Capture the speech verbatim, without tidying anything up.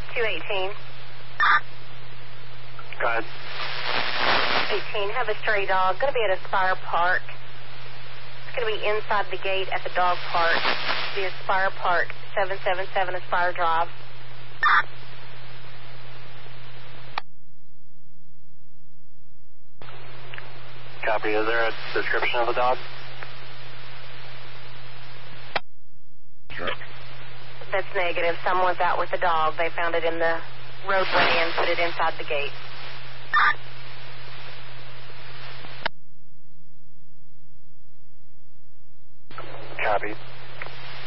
two eighteen. Go ahead. eighteen, have a stray dog. Going to be at Aspire Park. It's going to be inside the gate at the dog park. The Aspire Park, seven seven seven Aspire Drive. Copy. Is there a description of the dog? Sure. That's negative. Someone's out with the dog. They found it in the roadway and put it inside the gate. Copy.